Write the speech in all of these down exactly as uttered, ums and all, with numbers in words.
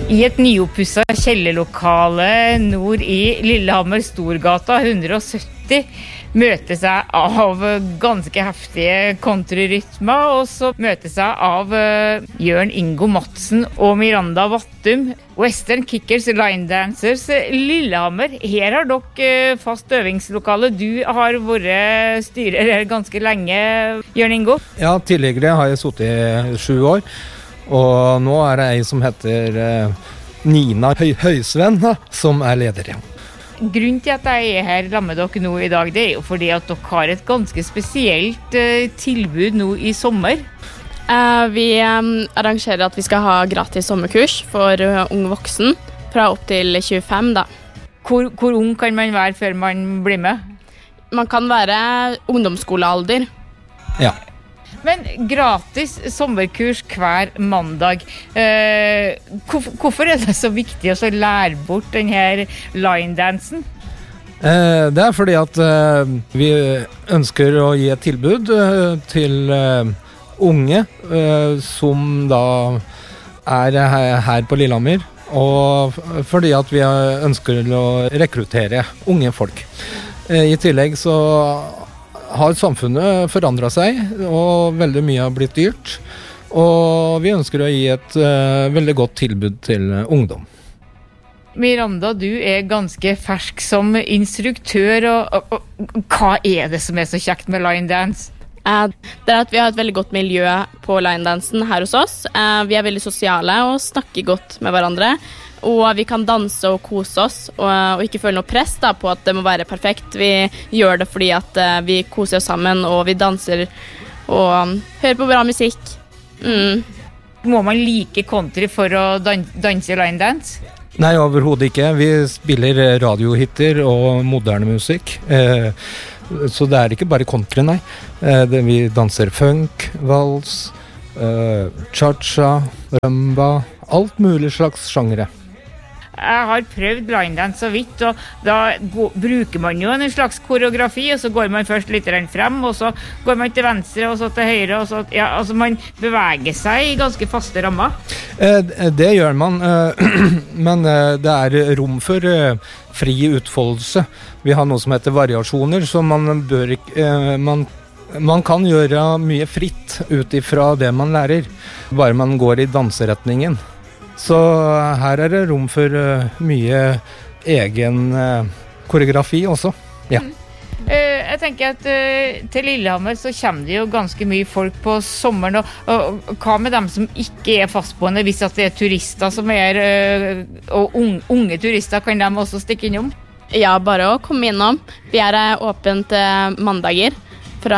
I et nyoppusset kjellerlokale nord i Lillehammer Storgata hundre og sytti møtes jeg av ganske heftige kontrarytmer, og så møtes jeg av uh, Jørn Ingo Madsen og Miranda Vattum, Western Kickers Line Dancers Lillehammer. Her har dere uh, fast øvingslokale. Du har vært styrer her ganske lenge, Jørn Ingo. Ja, tidligere har jeg sittet i sju år, og nå er det en som heter uh, Nina Høy Høysvenn, som er leder. Ja. Grunnen til at jeg er her sammen med dere nå i dag, det er jo fordi at dere har et ganske spesielt uh, tilbud nå i sommer. Uh, vi um, arrangerer at vi skal ha gratis sommerkurs for uh, ung voksen, fra opp til tjuefem da. Hvor, hvor ung kan man være før man blir med? Man kan være ungdomsskolealder. Ja. Men gratis sommerkurs hver mandag. Eh, hvor, hvorfor er det så viktig å lære bort denne line-dansen? Eh, det er fordi at eh, vi ønsker å gi et tilbud eh, til eh, unge eh, som da er her, her på Lillehammer, og fordi at vi ønsker å rekruttere unge folk. Eh, I tillegg så har samfunnet forandret seg, og veldig mye har blitt dyrt. Og vi ønsker å gi et uh, veldig godt tilbud til uh, ungdom. Miranda, du er ganske fersk som instruktør, og, og, og hva er det som er så kjekt med line dance? Uh, det er at vi har et veldig godt miljø på line-dansen her hos oss. Uh, vi er veldig sosiale og snakker godt med hverandre. Og vi kan danse og kose oss, og, og ikke føle noe press da, på at det må være perfekt. Vi gjør det fordi at uh, vi koser oss sammen, og vi danser og um, hører på bra musikk. Mm. Må man like country for å dan- danse line dance? Nei, overhodet ikke. Vi spiller radiohitter og moderne musikk. Eh, så det er ikke bare country, nei. Eh, det, vi danser funk, vals, eh, cha-cha, rumba, alt mulig slags sjangere. Jeg har prøvd line dance så vidt, og da gå, bruker man jo en slags koreografi, og så går man først litt frem, og så går man til venstre, og så til høyre, og så, ja, altså man beveger seg i ganske faste rammer. Eh, det gjør man, eh, men eh, det er rom for eh, fri utfoldelse. Vi har noe som heter variasjoner, så man bør ikke, eh, man, man kan gjøre mye fritt ut ifra det man lærer, bare man går i danseretningen. Så her er det rom for uh, mye egen uh, koreografi også. Ja. Mm. Uh, jeg tenker at uh, til Lillehammer så kommer det jo ganske mye folk på sommeren, og, og, og hva med dem som ikke er fastboende, hvis at det er turister som er, uh, og unge, unge turister, kan de også stikke innom? Ja, bare å komme innom. Vi er uh, åpent uh, mandager fra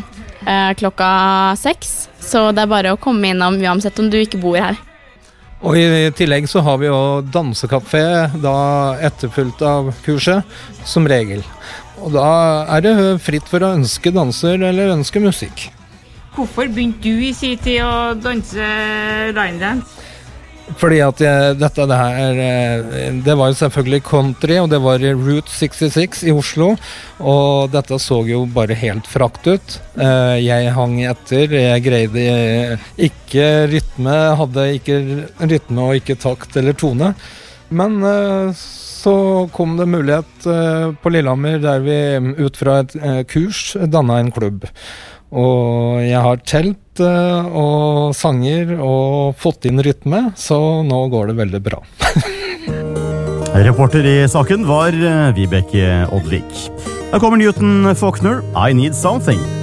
uh, klokka seks, så det er bare å komme innom uansett om du ikke bor her. Og i tillegg så har vi jo dansekafé da etterfulgt av kurset, som regel. Og da er det fritt for å ønske danser eller ønske musikk. Hvorfor begynte du i sin tid å danse line dance? Fordi at jeg, dette det her, det var jo selvfølgelig country, og det var Route sekstiseks i Oslo, og dette så jo bare helt frakt ut. Jeg hang etter, jeg greide ikke rytme, hadde ikke rytme og ikke takt eller tone. Men så kom det mulighet på Lillehammer der vi ut fra et kurs dannet en klubb. Og jeg har telt og sanger og fått inn rytme, så nå går det veldig bra. Reporter i saken var Vibeke Oddvik. Her kommer Newton Faulkner, I Need Something.